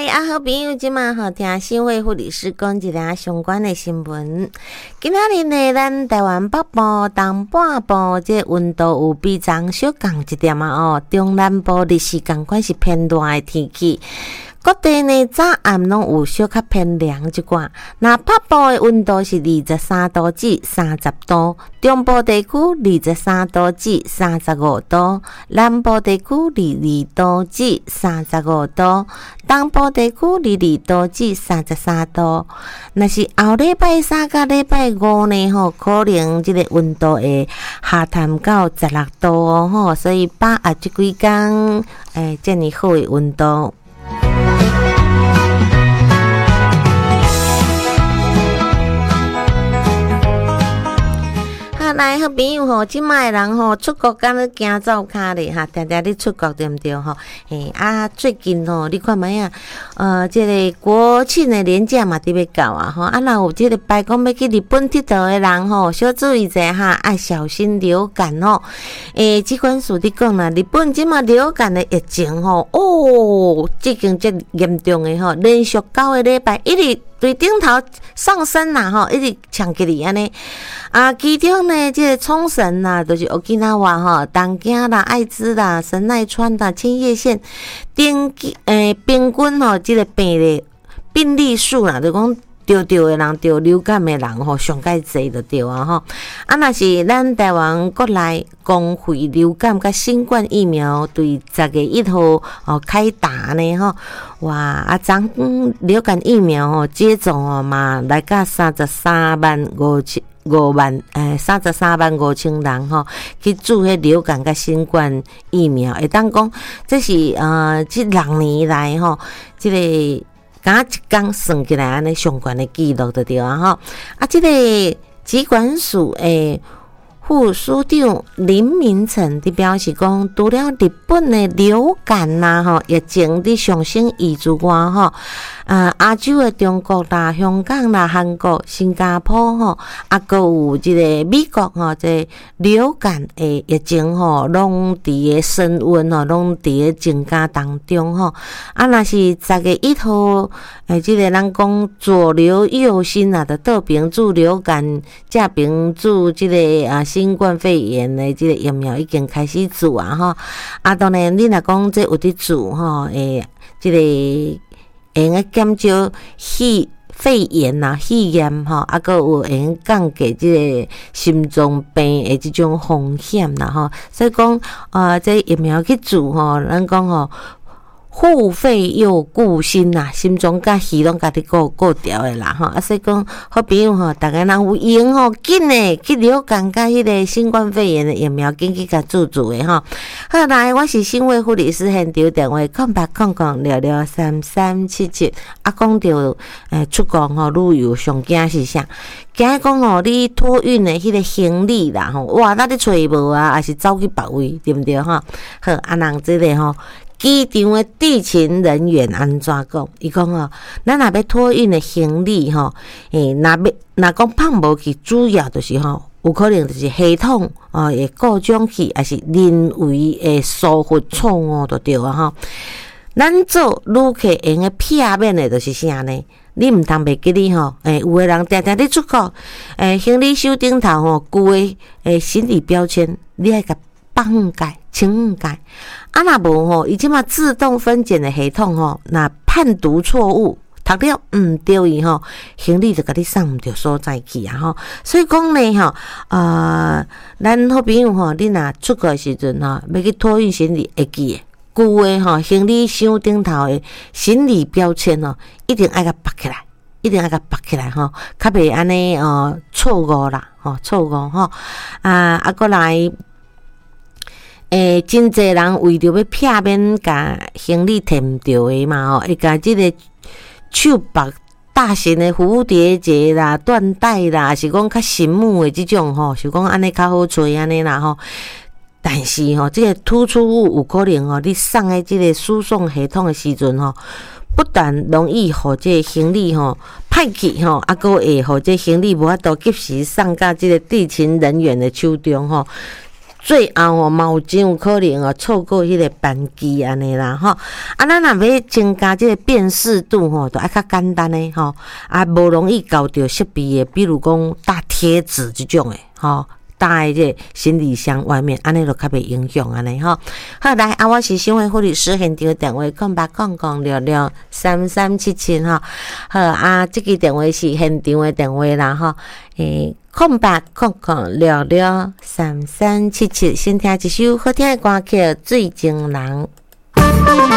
好朋友，即马吼听新会护理师讲一个相关的新闻。今仔日呢，咱台湾北部、东半部这温度有比昨小降一点啊中南部日时同款是偏热的天气。各地呢早暗拢有小较偏凉一寡，那北部的温度是23度至30度，中部地区23度至35度，南部地区22度至35度，东部地区22度至33度。若是后礼拜三甲礼拜五呢可能这个温度会下探到16度哦所以把握这几天这么好的温度。来，好朋友吼，即卖人吼出国敢咧行走卡咧哈，定定咧出国对毋对吼？最近吼，你看卖这个国庆的连假嘛，伫要到啊吼，若有这个排讲要去日本佚佗的人吼，小注意者哈，爱小心流感吼。疾管署伫讲啦，日本即卖流感的疫情吼，最近这严重的吼，连续9个礼拜一直对顶头上升啦吼，一直抢起嚟安尼。其中呢，这个冲绳啦，就是沖縄吼、东京啦、爱知啦、神奈川啦、千叶县，平均吼，这个病例数啦，就讲得的人得流感的人吼，上介济就对啊吼。若是咱台湾国内公费流感甲新冠疫苗对10月1号开打呢吼，哇！昨流感疫苗吼接种嘛来到33万5,000人吼去注迄流感甲新冠疫苗，会当讲这是这6年来吼，这个敢一天算起来安尼上悬的记录就对啊吼。这个疾管署副署长林明成伫表示讲，除了日本的流感啦吼疫情伫上升以之外吼，亚洲的中国啦、香港啦、韩国、新加坡吼，还有这个美国吼，这流感的疫情吼，拢伫个升温吼，拢伫个增加当中吼。若是10月1号，这个咱讲左流右新啊，的倒边注流感，正边注这个新冠肺炎的这个疫苗已经开始注啊吼。当然你若讲这有伫注吼，这个会减少肺炎啦、肺炎吼，还有会降低这个心脏病的这种风险啦吼。所以讲这疫苗去注吼，咱讲吼。护肺又顾心啦，心脏甲肺拢家己顾调的啦吼。所以讲好朋友吼，大家若有闲吼，紧诶去流感甲迄个新冠肺炎的疫苗，紧去甲注诶吼。好来，我是新卫护理师现场电话0800663377。讲到出国吼旅游上惊是啥？惊讲吼，你托运的迄个行李啦吼，哇，那你找无啊，还是走去别位，对不对吼？好，人这个吼。机场的地勤人员安怎讲？伊讲咱若要托运的行李吼，若讲放无去，主要就是吼，有可能就是系统会故障去，还是人为的疏忽错误就对啊吼。咱做旅客用的避免的就是啥呢？你毋通袂记哩吼，有的人定定咧出国，行李箱顶头吼，旧的行李标签，你爱甲放改、清改。若无吼，伊即马自动分拣的系统吼，若判读错误，读了毋对伊吼，行李就甲你送毋着所在去啊吼。所以讲呢吼，咱好朋友吼，你若出国的时阵吼，要去托运行李会记的，旧的吼行李箱顶头的行李标签吼，一定爱甲绑起来，一定爱甲绑起来吼，较袂安尼错误啦吼，错误吼过来。真侪人为着要避免甲行李摕毋着的嘛吼，会甲即个手绑大型的蝴蝶结啦、缎带啦，是讲较醒目的即种吼，是讲安尼较好找安尼啦吼。但是吼，这个突出物有可能吼，你送的即个输送系统的时阵吼，不但容易互这个行李吼歹去吼，阁会互这行李无法度及时送到即个地勤人员的手中吼。 最后哦，嘛有真有可能哦，错过迄个班机安尼啦吼。啊，咱若要增加这个辨识度吼，就爱较简单的吼，啊，无容易搞到设备的，比如讲搭贴纸这种的吼。搭在这行李箱外面，安尼就较袂影响安尼吼。好，来啊，我是新闻护理师，现场电话0800663377吼。好啊，这个电话是现场的电话啦吼。0800663377，先听一首好听的歌曲《醉情人》。